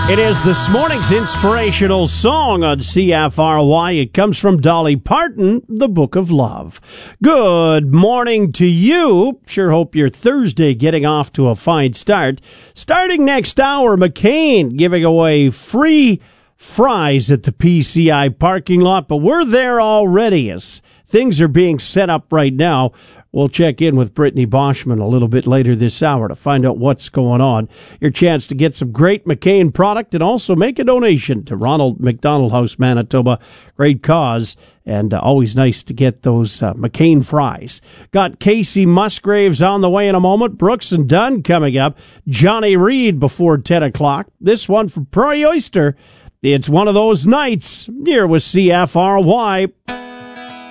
It is this morning's inspirational song on CFRY. It comes from Dolly Parton, The Book of Love. Good morning to you. Sure hope your Thursday getting off to a fine start. Starting next hour, McCain giving away free fries at the PCI parking lot, but we're there already as things are being set up right now. We'll check in with Brittany Boschman a little bit later this hour to find out what's going on. Your chance to get some great McCain product and also make a donation to Ronald McDonald House, Manitoba. Great cause, and always nice to get those McCain fries. Got Casey Musgraves on the way in a moment. Brooks and Dunn coming up. Johnny Reed before 10 o'clock. This one from Prairie Oyster. It's one of those nights here with CFRY.